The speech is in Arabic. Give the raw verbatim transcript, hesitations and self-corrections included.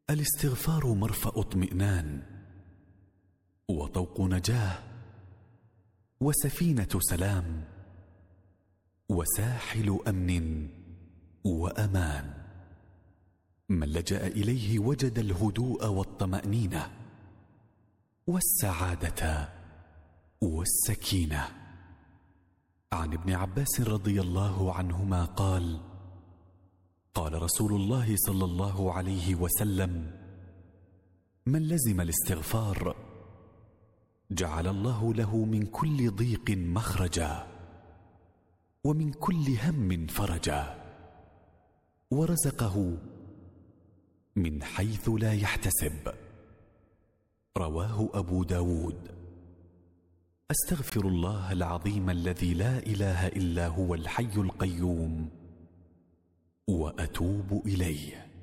الاستغفار مرفأ اطمئنان وطوق نجاة وسفينة سلام وساحل أمن وأمان. من لجأ إليه وجد الهدوء والطمأنينة والسعادة والسكينة. عن ابن عباس رضي الله عنهما قال: قال رسول الله صلى الله عليه وسلم: من لزم الاستغفار جعل الله له من كل ضيق مخرجا ومن كل هم فرجا ورزقه من حيث لا يحتسب. رواه أبو داود. أستغفر الله العظيم الذي لا إله إلا هو الحي القيوم وأتوب إليه.